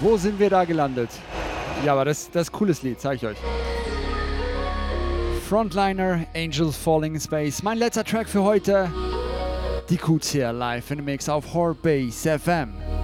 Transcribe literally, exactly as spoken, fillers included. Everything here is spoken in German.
Wo sind wir da gelandet? Ja, aber das, das ist ein cooles Lied, zeig ich euch. Frontliner, Angels Falling in Space. Mein letzter Track für heute. Die Q C R live in the Mix auf Horde Base F M.